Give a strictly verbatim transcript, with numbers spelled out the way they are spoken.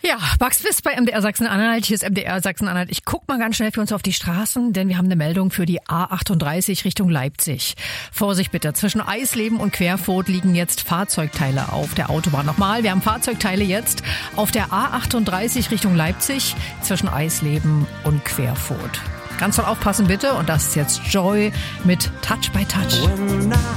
Ja, Max Fist bei M D R Sachsen-Anhalt. Hier ist M D R Sachsen-Anhalt. Ich guck mal ganz schnell für uns auf die Straßen, denn wir haben eine Meldung für die A achtunddreißig Richtung Leipzig. Vorsicht bitte, zwischen Eisleben und Querfurt liegen jetzt Fahrzeugteile auf der Autobahn. Nochmal, wir haben Fahrzeugteile jetzt auf der A achtunddreißig Richtung Leipzig zwischen Eisleben und Querfurt. Ganz doll aufpassen bitte, und das ist jetzt Joy mit Touch by Touch.